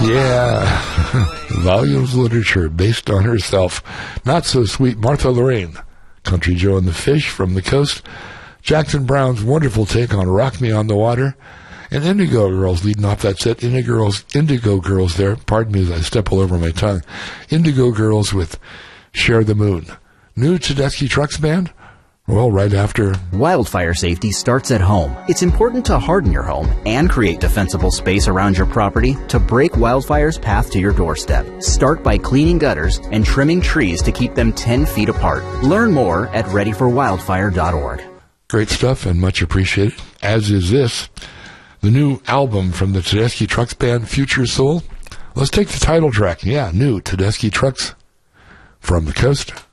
Yeah, volumes of literature based on herself. Not so sweet Martha Lorraine, Country Joe and the Fish from the Coast, Jackson Browne's wonderful take on Rock Me on the Water, and Indigo Girls leading off that set. Indigo Girls there, pardon me as I step all over my tongue. Indigo Girls with Share the Moon. New Tedeschi Trucks Band? Well, right after. Wildfire safety starts at home. It's important to harden your home and create defensible space around your property to break wildfire's path to your doorstep. Start by cleaning gutters and trimming trees to keep them 10 feet apart. Learn more at readyforwildfire.org. Great stuff and much appreciated, as is this. The new album from the Tedeschi Trucks Band, Future Soul. Let's take the title track. Yeah, new Tedeschi Trucks from the Coast.